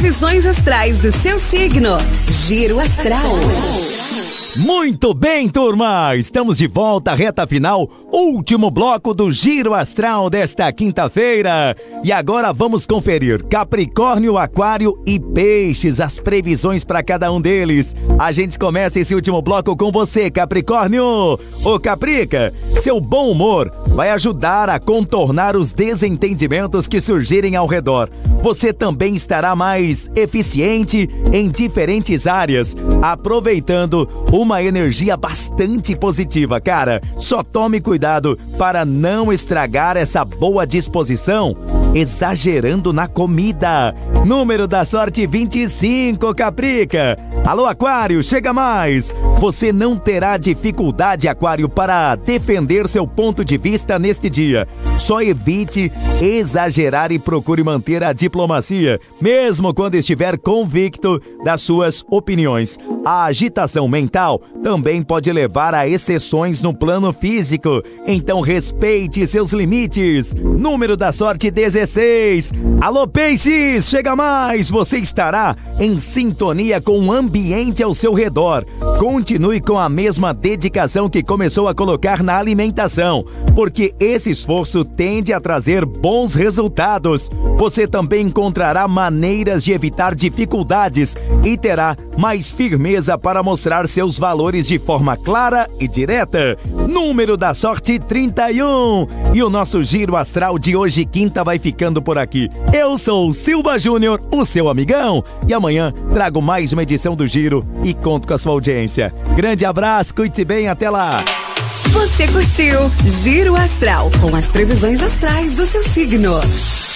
previsões astrais do seu signo. Giro Astral. Muito bem, turma! Estamos de volta, reta final, último bloco do Giro Astral desta quinta-feira. E agora vamos conferir Capricórnio, Aquário e Peixes, as previsões para cada um deles. A gente começa esse último bloco com você, Capricórnio. Ô Caprica, seu bom humor vai ajudar a contornar os desentendimentos que surgirem ao redor. Você também estará mais eficiente em diferentes áreas, aproveitando uma energia bastante positiva, cara. Só tome cuidado para não estragar essa boa disposição, exagerando na comida. Número da sorte 25, Caprica. Alô, Aquário, chega mais. Você não terá dificuldade, Aquário, para defender seu ponto de vista neste dia. Só evite exagerar e procure manter a diplomacia, mesmo quando estiver convicto das suas opiniões. A agitação mental também pode levar a exceções no plano físico, então respeite seus limites. Número da sorte 16. Alô, Peixes, chega mais! Você estará em sintonia com o ambiente ao seu redor. Continue com a mesma dedicação que começou a colocar na alimentação, porque esse esforço tende a trazer bons resultados. Você também encontrará maneiras de evitar dificuldades e terá mais firmeza para mostrar seus valores de forma clara e direta. Número da sorte 31. E o nosso Giro Astral de hoje, quinta, vai ficando por aqui. Eu sou o Silva Júnior, o seu amigão, e amanhã trago mais uma edição do Giro e conto com a sua audiência. Grande abraço, cuide-se bem, até lá! Você curtiu Giro Astral, com as previsões astrais do seu signo.